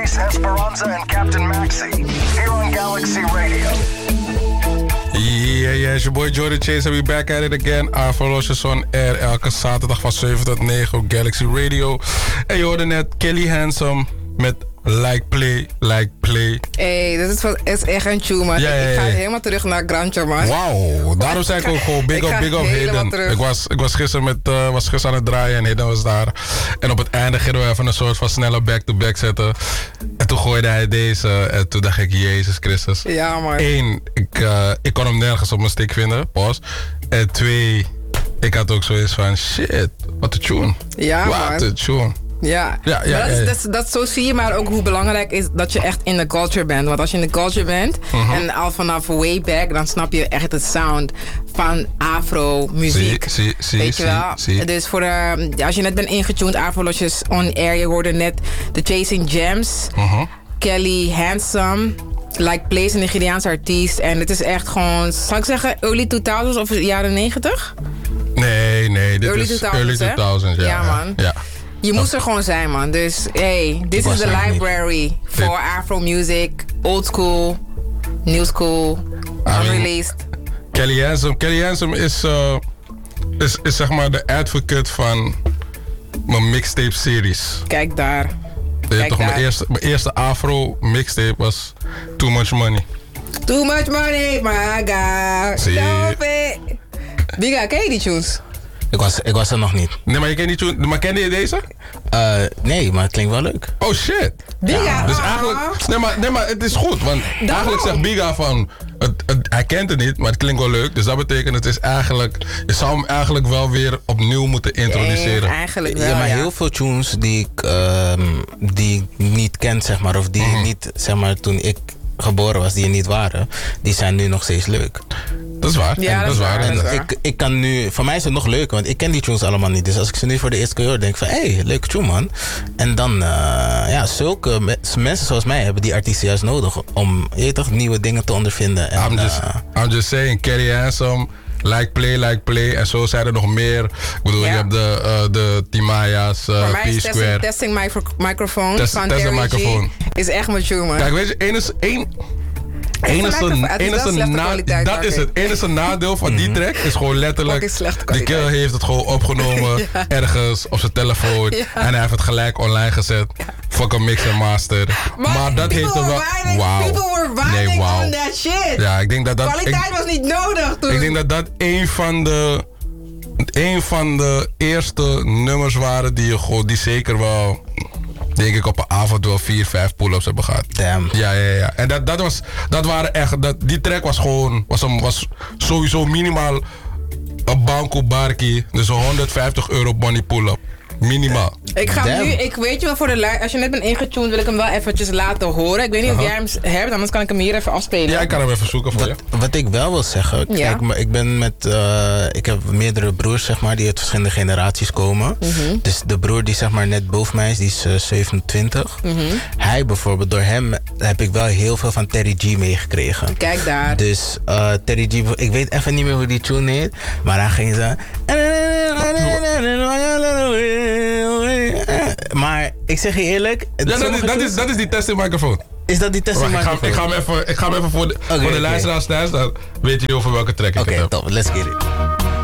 Chase Esperanza and Captain Maxi. Here on Galaxy Radio. Yeah, it's your boy Jordan Chase and we back at it again. Afrolosjes on air elke zaterdag van 7 tot 9 op Galaxy Radio. En je hoorde net Kelly Handsome met Like Play, Like Play. Hey, dit is echt een tune, man. Ja. Ik ga helemaal terug naar Grancho, man. Wauw, daarom zei ik ook gewoon big up Hayden. Ik was gisteren aan het draaien en Hayden was daar. En op het einde gingen we even een soort van snelle back-to-back zetten. En toen gooide hij deze en toen dacht ik, Jezus Christus. Ja, man. 1, ik kon hem nergens op mijn stick vinden, pas. En 2, ik had ook zoiets van, shit, wat een tune. Ja, man. Wat een tune. Ja, dat zo zie je maar ook hoe belangrijk is dat je echt in de culture bent. Want als je in de culture bent en al vanaf way back, dan snap je echt het sound van afro-muziek. Weet je wel? Dus voor als je net bent ingetuned, Afrolosjes on air, je hoorde net The Chasing Gems, Kelly Handsome, Like Place, een Nigeriaanse artiest. En het is echt gewoon, zal ik zeggen, early 2000s of jaren 90? Nee, dit early is 2000s, early 2000s. Ja, man. Ja. Je moest er gewoon zijn, man. Dus, hey, this is the library for Afro music, old school, new school, unreleased. Kelly Handsome is zeg maar de advocate van mijn mixtape series. Kijk daar. Mijn eerste Afro mixtape was Too Much Money. Too Much Money, my God. Stop it. Biga, ken je die tunes? Ik was er nog niet. Nee, maar je kent die tune. Maar kende je deze? Nee, maar het klinkt wel leuk. Oh shit. Biga. Dus eigenlijk. Nee, maar het is goed. Want eigenlijk zegt Biga van. Hij kent het niet, maar het klinkt wel leuk. Dus dat betekent het is eigenlijk. Je zou hem eigenlijk wel weer opnieuw moeten introduceren. Eigenlijk wel. Ja, maar heel veel tunes die ik niet ken, zeg maar. Of die niet, zeg maar, toen ik geboren was, die er niet waren. Die zijn nu nog steeds leuk. Dat is waar. Ja, dat is waar. En ik kan nu, voor mij is het nog leuker, want ik ken die tunes allemaal niet. Dus als ik ze nu voor de eerste keer hoor, denk ik van, hé, leuke tune, man. En dan, zulke mensen zoals mij hebben die artiesten juist nodig om, toch, nieuwe dingen te ondervinden. En, I'm just saying, Kelly Handsome, Like Play. En zo zijn er nog meer. Ik bedoel, je hebt de Timaya's, P-Square. Testing microphone van Testing microphone. Is echt mijn tune, man. Kijk, weet je, het enige nadeel van die track is gewoon letterlijk. Die kill heeft het gewoon opgenomen ergens op zijn telefoon. En hij heeft het gelijk online gezet. Fuck een mix en master. Maar dat heeft er wel. People were vibing on that shit. Ja, ik denk dat kwaliteit was niet nodig toen. Ik denk dat een van de eerste nummers waren die zeker wel, denk ik, op een avond wel 4-5 pull-ups hebben gehad. Damn. Ja. En dat waren echt, die track was gewoon, was sowieso minimaal een banco barkie. Dus een €150 money pull-up. Minimaal. Ik ga nu, weet je wel, voor de als je net bent ingetuned, wil ik hem wel eventjes laten horen. Ik weet niet of jij hem hebt, anders kan ik hem hier even afspelen. Ja, ik kan hem even zoeken voor je. Wat ik wel wil zeggen, kijk, ik ben ik heb meerdere broers, zeg maar, die uit verschillende generaties komen. Dus de broer die, zeg maar, net boven mij is, die is 27. Hij bijvoorbeeld, door hem heb ik wel heel veel van Terry G meegekregen. Kijk daar. Dus Terry G, ik weet even niet meer hoe die tune heet, maar hij ging zo. Maar ik zeg je eerlijk. Dat is die testing microfoon. Is dat die testing microfoon? Ik ga hem even voor de luisteraars thuis. Dan weet je over welke track ik het heb. Oké, top. Let's get it.